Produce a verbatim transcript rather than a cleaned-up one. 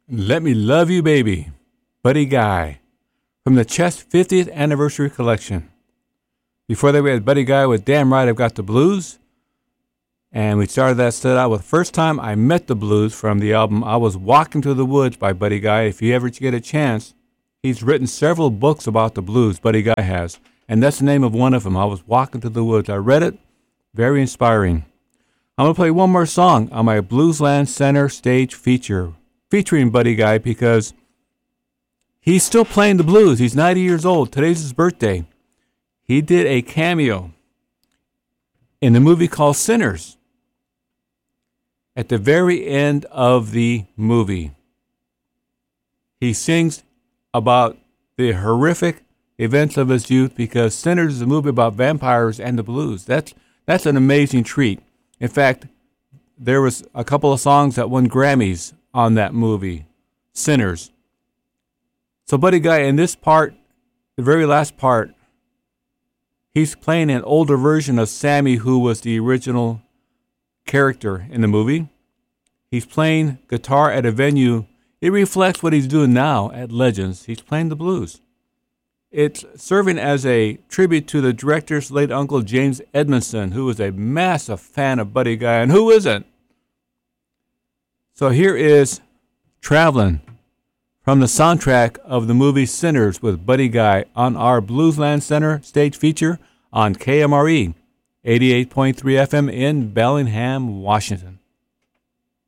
Let Me Love You Baby, Buddy Guy, from the Chess fiftieth Anniversary Collection. Before that, we had Buddy Guy with Damn Right I've Got the Blues. And we started that set out with First Time I Met the Blues from the album I Was Walking Through the Woods by Buddy Guy. If you ever get a chance, he's written several books about the blues, Buddy Guy has. And that's the name of one of them, I Was Walking Through the Woods. I read it, very inspiring. I'm going to play one more song on my Bluesland Center stage feature, featuring Buddy Guy, because he's still playing the blues. He's ninety years old. Today's his birthday. He did a cameo in the movie called Sinners. At the very end of the movie, he sings about the horrific events of his youth, because Sinners is a movie about vampires and the blues. That's that's an amazing treat. In fact, there was a couple of songs that won Grammys on that movie, Sinners. So Buddy Guy, in this part, the very last part, he's playing an older version of Sammy, who was the original character in the movie. He's playing guitar at a venue. It reflects what he's doing now at Legends. He's playing the blues. It's serving as a tribute to the director's late uncle, James Edmondson, who was a massive fan of Buddy Guy, and who isn't? So here is Travelin' from the soundtrack of the movie Sinners with Buddy Guy on our Bluesland Center stage feature on K M R E eighty-eight point three F M in Bellingham, Washington.